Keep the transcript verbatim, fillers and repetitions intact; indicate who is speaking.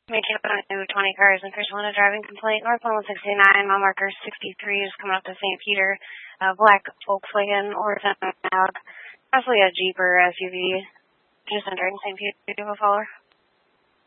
Speaker 1: Making up on twenty cars and first one a driving complaint. North one sixty-nine, mile marker sixty-three is coming up to Saint Peter. Uh, black Volkswagen Orton out. Possibly a Jeep or S U V. Just entering Saint Peter. Do you have a follower?